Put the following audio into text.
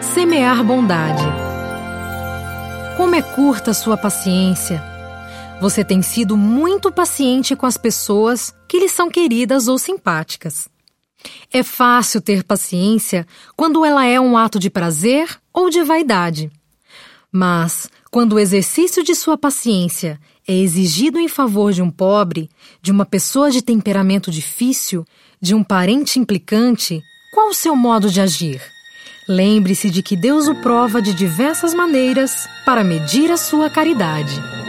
Semear bondade. Como é curta sua paciência. Você tem sido muito paciente com as pessoas que lhe são queridas ou simpáticas. É fácil ter paciência quando ela é um ato de prazer ou de vaidade. Mas, quando o exercício de sua paciência é exigido em favor de um pobre, de uma pessoa de temperamento difícil, de um parente implicante, qual o seu modo de agir? Lembre-se de que Deus o prova de diversas maneiras para medir a sua caridade.